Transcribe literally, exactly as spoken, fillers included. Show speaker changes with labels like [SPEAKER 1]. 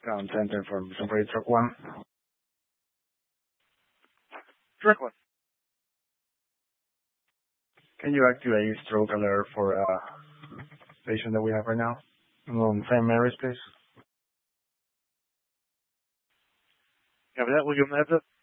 [SPEAKER 1] Ground center for somebody truck one.
[SPEAKER 2] Truck one.
[SPEAKER 1] Can you activate stroke alert for a patient that we have right now? On Saint Mary's, please.
[SPEAKER 2] Copy that. We'll give them a heads up.